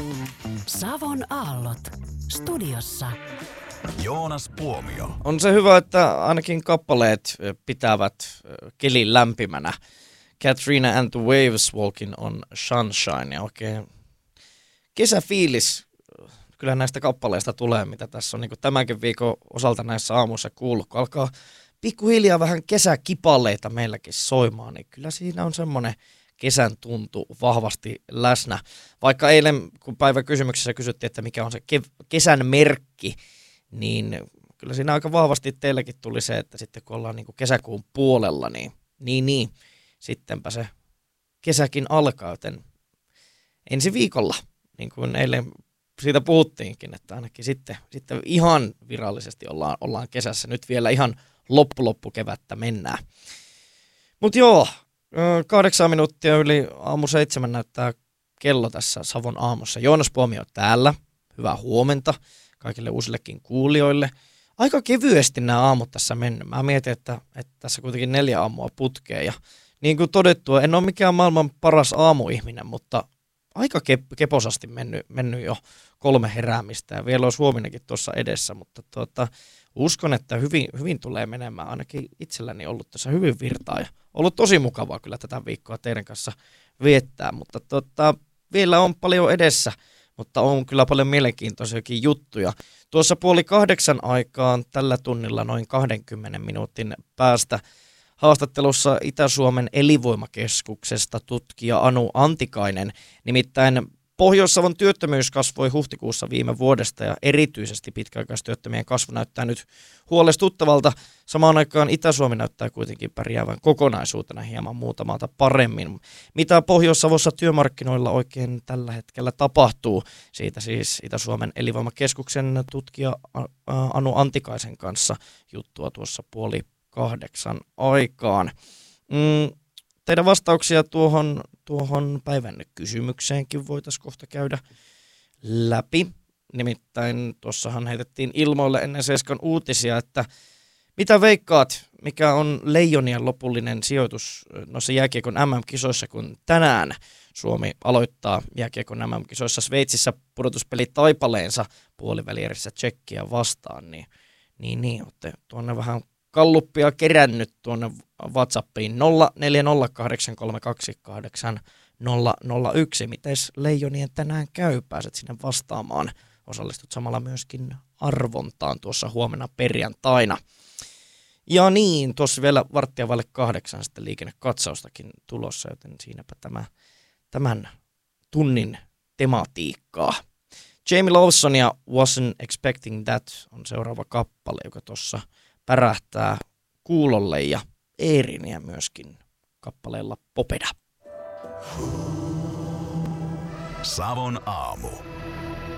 Savon aallot. Studiossa Joonas Puomio. On se hyvä, että ainakin kappaleet pitävät kelin lämpimänä. Katrina and the Waves, Walking on Sunshine. Ja oikein kesäfiilis kyllä näistä kappaleista tulee, mitä tässä on niin kuin tämänkin viikon osalta näissä aamuissa kuullut. Kun alkaa pikkuhiljaa vähän kesäkipaleita meilläkin soimaan, niin kyllä siinä on semmoinen kesän tuntu vahvasti läsnä. Vaikka eilen, kun päiväkysymyksessä kysyttiin, että mikä on se kesän merkki, niin kyllä siinä aika vahvasti teilläkin tuli se, että sitten kun ollaan niin kuin kesäkuun puolella, niin sittenpä se kesäkin alkaa, joten ensi viikolla, niin kuin eilen siitä puhuttiinkin, että ainakin sitten ihan virallisesti ollaan kesässä. Nyt vielä ihan loppukevättä mennään. Mutta joo, 8 minuuttia yli aamu 7 näyttää kello tässä Savon aamussa. Joonas Puomio täällä. Hyvää huomenta kaikille uusillekin kuulijoille. Aika kevyesti nämä aamut tässä mennyt. Mä mietin, että tässä kuitenkin 4 aamua putkeen. Ja niin kuin todettua, en ole mikään maailman paras aamuihminen, mutta aika keposasti mennyt jo 3 heräämistä. Ja vielä olisi huominenkin tuossa edessä, mutta uskon, että hyvin tulee menemään. Ainakin itselläni ollut tässä hyvin virtaa ja ollut tosi mukavaa kyllä tätä viikkoa teidän kanssa viettää. Mutta vielä on paljon edessä, mutta on kyllä paljon mielenkiintoisiakin juttuja. Tuossa 7:30 aikaan tällä tunnilla noin 20 minuutin päästä haastattelussa Itä-Suomen elinvoimakeskuksesta tutkija Anu Antikainen. Nimittäin Pohjois-Savon työttömyys kasvoi huhtikuussa viime vuodesta ja erityisesti pitkäaikaistyöttömien kasvu näyttää nyt huolestuttavalta. Samaan aikaan Itä-Suomi näyttää kuitenkin pärjäävän kokonaisuutena hieman muutamalta paremmin. Mitä Pohjois-Savossa työmarkkinoilla oikein tällä hetkellä tapahtuu? Siitä siis Itä-Suomen elinvoimakeskuksen tutkija Anu Antikaisen kanssa juttua tuossa 7:30 aikaan. Teidän vastauksia tuohon päivän kysymykseenkin voitaisiin kohta käydä läpi. Nimittäin tuossahan heitettiin ilmoille ennen 7 uutisia, että mitä veikkaat, mikä on Leijonien lopullinen sijoitus noissa jääkiekon MM-kisoissa, kun tänään Suomi aloittaa jääkiekon MM-kisoissa Sveitsissä pudotuspelitaipaleensa puolivälierissä Tšekkiä vastaan, niin olette tuonne vähän kalluppia kerännyt tuonne WhatsAppiin 0408328001. Mites Leijonien tänään käy? Pääset sinne vastaamaan. Osallistut samalla myöskin arvontaan tuossa huomenna perjantaina. Ja niin, tuossa vielä 7:15 sitten liikennekatsaustakin tulossa, joten siinäpä tämän tunnin tematiikkaa. Jamie Lawson ja Wasn't Expecting That on seuraava kappale, joka tuossa pärähtää kuulolle ja Eeriniä myöskin kappaleella Popeda. Savon aamu.